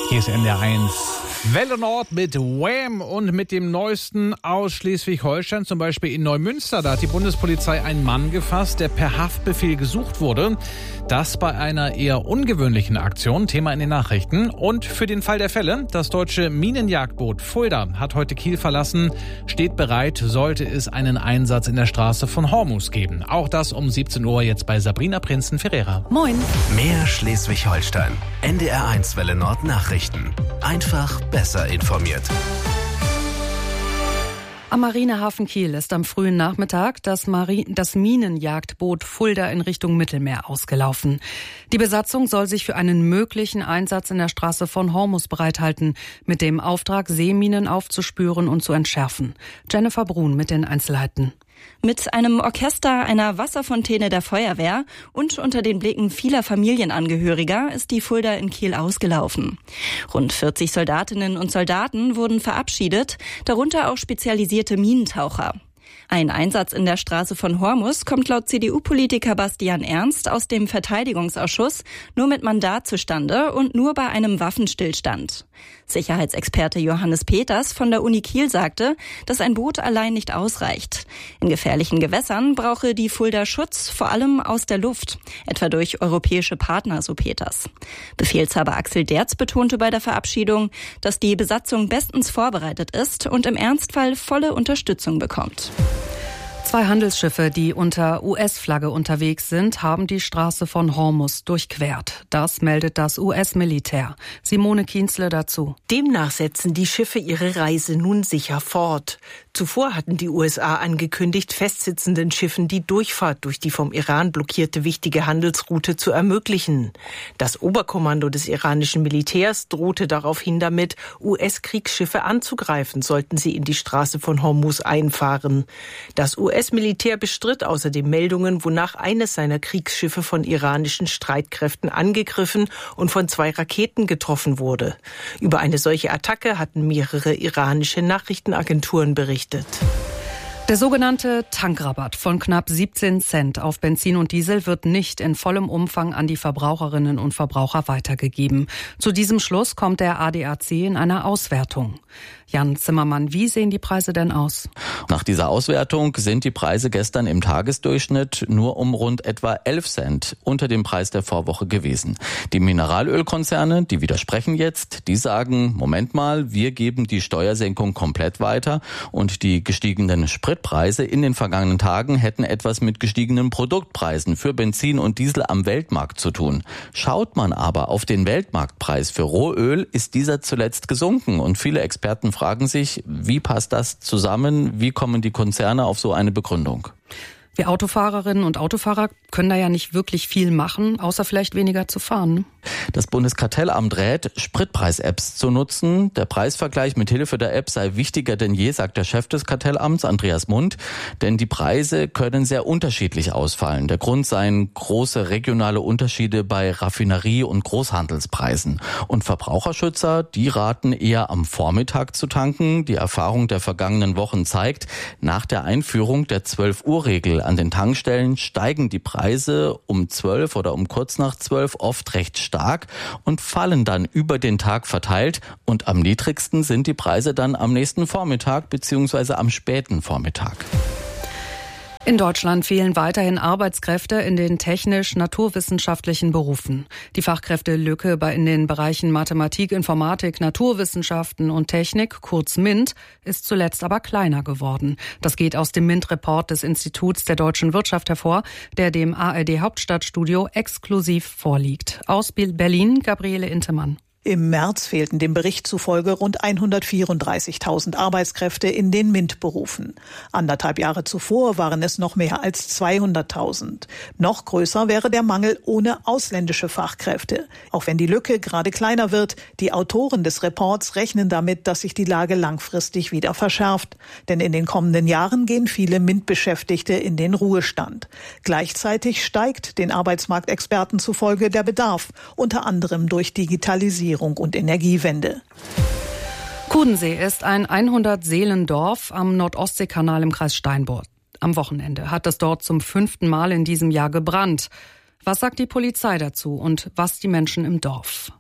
Hier ist NDR1 Welle Nord mit Wham! Und mit dem Neuesten aus Schleswig-Holstein, zum Beispiel in Neumünster. Da hat die Bundespolizei einen Mann gefasst, der per Haftbefehl gesucht wurde. Das bei einer eher ungewöhnlichen Aktion, Thema in den Nachrichten. Und für den Fall der Fälle, das deutsche Minenjagdboot Fulda hat heute Kiel verlassen, steht bereit, sollte es einen Einsatz in der Straße von Hormuz geben. Auch das um 17 Uhr jetzt bei Sabrina Prinzen-Ferreira. Moin. Mehr Schleswig-Holstein. NDR1 Welle Nord Nachrichten. Einfach besser informiert. Am Marinehafen Kiel ist am frühen Nachmittag das Minenjagdboot Fulda in Richtung Mittelmeer ausgelaufen. Die Besatzung soll sich für einen möglichen Einsatz in der Straße von Hormuz bereithalten, mit dem Auftrag, Seeminen aufzuspüren und zu entschärfen. Jennifer Brun mit den Einzelheiten. Mit einem Orchester, einer Wasserfontäne der Feuerwehr und unter den Blicken vieler Familienangehöriger ist die Fulda in Kiel ausgelaufen. Rund 40 Soldatinnen und Soldaten wurden verabschiedet, darunter auch spezialisierte Minentaucher. Ein Einsatz in der Straße von Hormuz kommt laut CDU-Politiker Bastian Ernst aus dem Verteidigungsausschuss nur mit Mandat zustande und nur bei einem Waffenstillstand. Sicherheitsexperte Johannes Peters von der Uni Kiel sagte, dass ein Boot allein nicht ausreicht. In gefährlichen Gewässern brauche die Fulda Schutz, vor allem aus der Luft, etwa durch europäische Partner, so Peters. Befehlshaber Axel Derz betonte bei der Verabschiedung, dass die Besatzung bestens vorbereitet ist und im Ernstfall volle Unterstützung bekommt. 2 Handelsschiffe, die unter US-Flagge unterwegs sind, haben die Straße von Hormuz durchquert. Das meldet das US-Militär. Simone Kienzle dazu. Demnach setzen die Schiffe ihre Reise nun sicher fort. Zuvor hatten die USA angekündigt, festsitzenden Schiffen die Durchfahrt durch die vom Iran blockierte wichtige Handelsroute zu ermöglichen. Das Oberkommando des iranischen Militärs drohte daraufhin damit, US-Kriegsschiffe anzugreifen, sollten sie in die Straße von Hormuz einfahren. Das US-Militär bestritt außerdem Meldungen, wonach eines seiner Kriegsschiffe von iranischen Streitkräften angegriffen und von 2 Raketen getroffen wurde. Über eine solche Attacke hatten mehrere iranische Nachrichtenagenturen berichtet. Der sogenannte Tankrabatt von knapp 17 Cent auf Benzin und Diesel wird nicht in vollem Umfang an die Verbraucherinnen und Verbraucher weitergegeben. Zu diesem Schluss kommt der ADAC in einer Auswertung. Jan Zimmermann, wie sehen die Preise denn aus? Nach dieser Auswertung sind die Preise gestern im Tagesdurchschnitt nur um rund etwa 11 Cent unter dem Preis der Vorwoche gewesen. Die Mineralölkonzerne, die widersprechen jetzt, die sagen, Moment mal, wir geben die Steuersenkung komplett weiter und die gestiegenen Spritpreise in den vergangenen Tagen hätten etwas mit gestiegenen Produktpreisen für Benzin und Diesel am Weltmarkt zu tun. Schaut man aber auf den Weltmarktpreis für Rohöl, ist dieser zuletzt gesunken und viele Experten fragen sich, wie passt das zusammen? Wie kommen die Konzerne auf so eine Begründung? Wir Autofahrerinnen und Autofahrer können da ja nicht wirklich viel machen, außer vielleicht weniger zu fahren. Das Bundeskartellamt rät, Spritpreis-Apps zu nutzen. Der Preisvergleich mit Hilfe der App sei wichtiger denn je, sagt der Chef des Kartellamts, Andreas Mund. Denn die Preise können sehr unterschiedlich ausfallen. Der Grund seien große regionale Unterschiede bei Raffinerie- und Großhandelspreisen. Und Verbraucherschützer, die raten eher am Vormittag zu tanken. Die Erfahrung der vergangenen Wochen zeigt, nach der Einführung der 12-Uhr-Regel an den Tankstellen steigen die Preise um 12 oder um kurz nach 12 oft recht stark und fallen dann über den Tag verteilt. Und am niedrigsten sind die Preise dann am nächsten Vormittag bzw. am späten Vormittag. In Deutschland fehlen weiterhin Arbeitskräfte in den technisch-naturwissenschaftlichen Berufen. Die Fachkräftelücke in den Bereichen Mathematik, Informatik, Naturwissenschaften und Technik, kurz MINT, ist zuletzt aber kleiner geworden. Das geht aus dem MINT-Report des Instituts der deutschen Wirtschaft hervor, der dem ARD-Hauptstadtstudio exklusiv vorliegt. Aus Berlin, Gabriele Intemann. Im März fehlten dem Bericht zufolge rund 134.000 Arbeitskräfte in den MINT-Berufen. 1,5 Jahre zuvor waren es noch mehr als 200.000. Noch größer wäre der Mangel ohne ausländische Fachkräfte. Auch wenn die Lücke gerade kleiner wird, die Autoren des Reports rechnen damit, dass sich die Lage langfristig wieder verschärft. Denn in den kommenden Jahren gehen viele MINT-Beschäftigte in den Ruhestand. Gleichzeitig steigt den Arbeitsmarktexperten zufolge der Bedarf, unter anderem durch Digitalisierung und Energiewende. Kudensee ist ein 100-Seelen-Dorf am Nordostseekanal im Kreis Steinburg. Am Wochenende hat es dort zum 5. Mal in diesem Jahr gebrannt. Was sagt die Polizei dazu und was die Menschen im Dorf?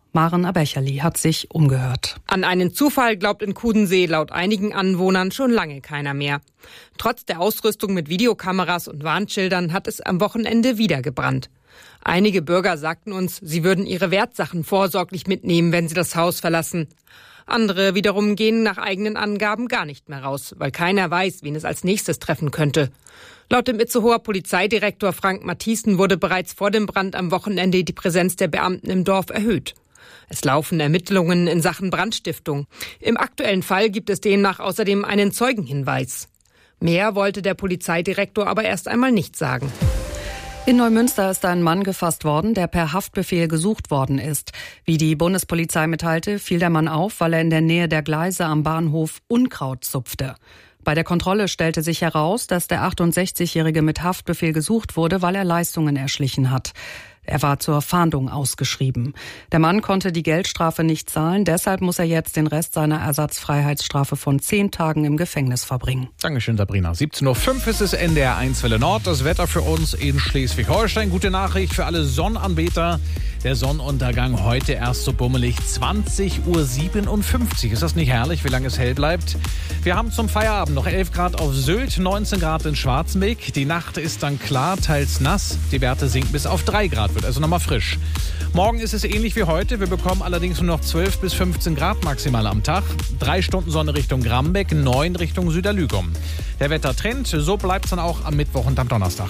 Maren Abecherli hat sich umgehört. An einen Zufall glaubt in Kudensee laut einigen Anwohnern schon lange keiner mehr. Trotz der Ausrüstung mit Videokameras und Warnschildern hat es am Wochenende wieder gebrannt. Einige Bürger sagten uns, sie würden ihre Wertsachen vorsorglich mitnehmen, wenn sie das Haus verlassen. Andere wiederum gehen nach eigenen Angaben gar nicht mehr raus, weil keiner weiß, wen es als nächstes treffen könnte. Laut dem Itzehoer Polizeidirektor Frank Mathiessen wurde bereits vor dem Brand am Wochenende die Präsenz der Beamten im Dorf erhöht. Es laufen Ermittlungen in Sachen Brandstiftung. Im aktuellen Fall gibt es demnach außerdem einen Zeugenhinweis. Mehr wollte der Polizeidirektor aber erst einmal nicht sagen. In Neumünster ist ein Mann gefasst worden, der per Haftbefehl gesucht worden ist. Wie die Bundespolizei mitteilte, fiel der Mann auf, weil er in der Nähe der Gleise am Bahnhof Unkraut zupfte. Bei der Kontrolle stellte sich heraus, dass der 68-Jährige mit Haftbefehl gesucht wurde, weil er Leistungen erschlichen hat. Er war zur Fahndung ausgeschrieben. Der Mann konnte die Geldstrafe nicht zahlen, deshalb muss er jetzt den Rest seiner Ersatzfreiheitsstrafe von 10 Tagen im Gefängnis verbringen. Dankeschön, Sabrina. 17.05 Uhr ist es NDR 1 Welle Nord. Das Wetter für uns in Schleswig-Holstein. Gute Nachricht für alle Sonnenanbeter. Der Sonnenuntergang heute erst so bummelig 20.57 Uhr. Ist das nicht herrlich, wie lange es hell bleibt? Wir haben zum Feierabend noch 11 Grad auf Sylt, 19 Grad in Schwarzenbeck. Die Nacht ist dann klar, teils nass. Die Werte sinken bis auf 3 Grad, wird also nochmal frisch. Morgen ist es ähnlich wie heute. Wir bekommen allerdings nur noch 12 bis 15 Grad maximal am Tag. 3 Stunden Sonne Richtung Grambeck, 9 Richtung Süderlügum. Der Wettertrend, so bleibt es dann auch am Mittwoch und am Donnerstag.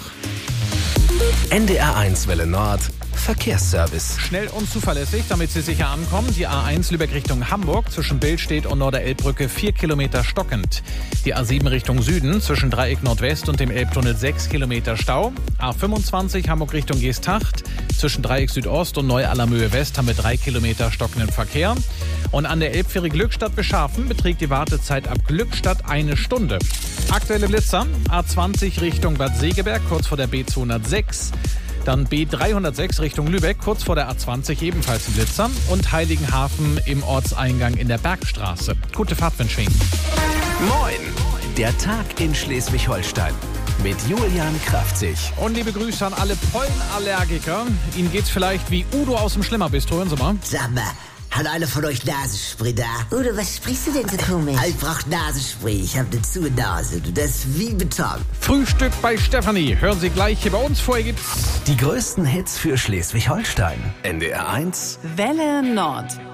NDR 1 Welle Nord. Verkehrsservice. Schnell und zuverlässig, damit Sie sicher ankommen. Die A1 Lübeck Richtung Hamburg zwischen Billstedt und Norderelbbrücke 4 Kilometer stockend. Die A7 Richtung Süden zwischen Dreieck Nordwest und dem Elbtunnel 6 Kilometer Stau. A25 Hamburg Richtung Geesthacht zwischen Dreieck Südost und Neu-Allermöhe West haben wir 3 Kilometer stockenden Verkehr. Und an der Elbfähre Glückstadt Beschafen beträgt die Wartezeit ab Glückstadt 1 Stunde. Aktuelle Blitzer, A20 Richtung Bad Segeberg, kurz vor der B206. Dann B306 Richtung Lübeck, kurz vor der A20 ebenfalls ein Blitzer. Und Heiligenhafen im Ortseingang in der Bergstraße. Gute Fahrt wünsche ich Ihnen. Moin! Der Tag in Schleswig-Holstein. Mit Julian Kraftzig. Und liebe Grüße an alle Pollenallergiker. Ihnen geht's vielleicht wie Udo aus dem Schlimmerbist. Hören Sie mal. Sag mal, hat einer von euch Nasenspray da? Udo, was sprichst du denn so komisch? Ich brauch Nasenspray. Ich habe eine zu Nase. Das ist wie Beton. Frühstück bei Stefanie. Hören Sie gleich hier bei uns. Vorher gibt's die größten Hits für Schleswig-Holstein. NDR 1 Welle Nord.